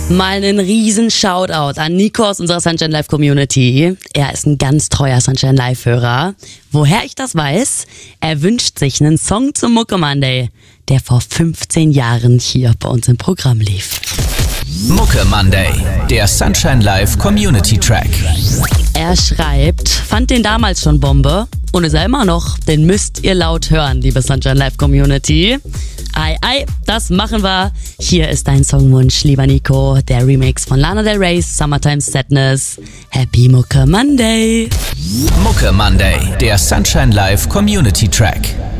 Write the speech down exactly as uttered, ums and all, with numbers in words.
Mal einen riesen Shoutout an Nico aus unserer Sunshine Live Community. Er ist ein ganz treuer Sunshine Live Hörer. Woher ich das weiß? Er wünscht sich einen Song zum Mucke Monday, der vor fünfzehn Jahren hier bei uns im Programm lief. Mucke Monday, der Sunshine Live Community Track. Er schreibt, fand den damals schon Bombe und ist er immer noch. Den müsst ihr laut hören, liebe Sunshine Live Community. Ei, ei, das machen wir. Hier ist dein Songwunsch, lieber Nico. Der Remix von Lana Del Rey's Summertime Sadness. Happy Mucke Monday. Mucke Monday, der Sunshine Live Community Track.